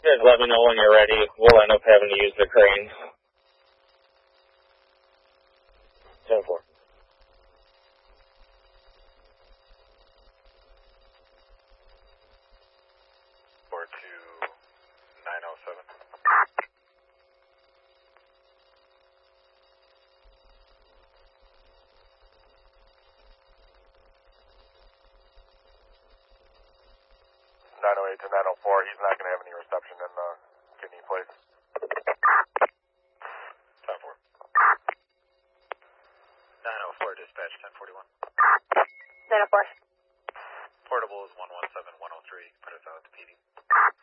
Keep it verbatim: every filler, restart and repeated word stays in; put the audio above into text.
Just let me know when you're ready. We'll end up having to use the crane. ten four. four two nine oh seven. nine oh eight to nine oh four, he's not going to have any reception in the kidney place. ten four. nine oh four, dispatch, ten forty-one. nine oh four. Portable is one one seven one oh three, put us out to P D.